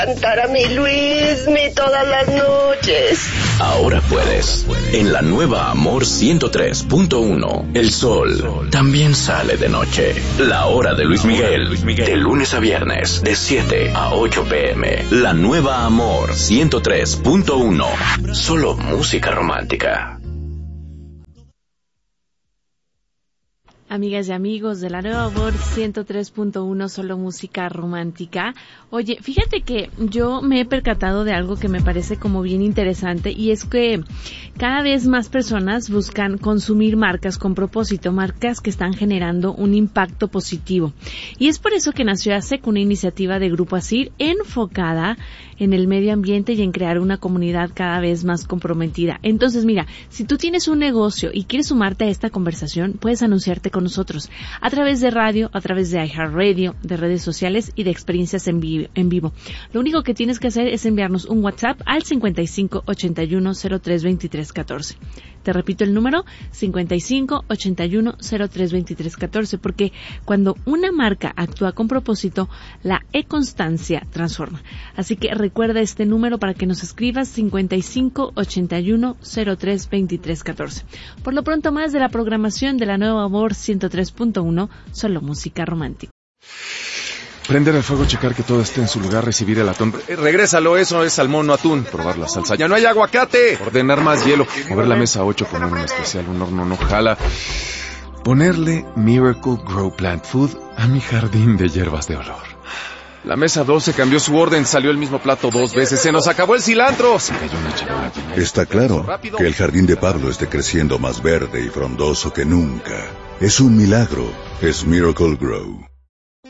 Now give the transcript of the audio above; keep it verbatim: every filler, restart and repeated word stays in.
Cantar a mi Luismi todas las noches. Ahora puedes. En la nueva Amor ciento tres punto uno, el sol también sale de noche. La hora de Luis Miguel, de lunes a viernes, de siete a ocho pm. La nueva Amor ciento tres punto uno. Solo música romántica. Amigas y amigos de la nueva Amor ciento tres punto uno, solo música romántica. Oye, fíjate que yo me he percatado de algo que me parece como bien interesante, y es que cada vez más personas buscan consumir marcas con propósito, marcas que están generando un impacto positivo. Y es por eso que nació ASEC, una iniciativa de Grupo ASIR enfocada en el medio ambiente y en crear una comunidad cada vez más comprometida. Entonces, mira, si tú tienes un negocio y quieres sumarte a esta conversación, puedes anunciarte con nosotros a través de radio, a través de iHeartRadio, de redes sociales y de experiencias en vivo, en vivo. Lo único que tienes que hacer es enviarnos un WhatsApp al cincuenta y cinco ochenta y uno cero tres veintitrés catorce. Te repito el número, cincuenta y cinco ochenta y uno cero tres veintitrés catorce, porque cuando una marca actúa con propósito, la e-constancia transforma. Así que recuerda este número para que nos escribas, cincuenta y cinco ochenta y uno cero tres veintitrés catorce. Por lo pronto, más de la programación de la nueva Amor ciento tres punto uno, solo música romántica. Prender el fuego, checar que todo esté en su lugar, recibir el atún. Eh, regrésalo, eso es salmón, no atún. Probar la salsa. ¡Ya no hay aguacate! Ordenar más hielo. Mover la mesa a ocho, poner un especial, un horno no jala. Ponerle Miracle Grow Plant Food a mi jardín de hierbas de olor. La mesa doce cambió su orden, salió el mismo plato dos veces. ¡Se nos acabó el cilantro! Se cayó una charola. Está claro que el jardín de Pablo esté creciendo más verde y frondoso que nunca. Es un milagro. Es Miracle Grow.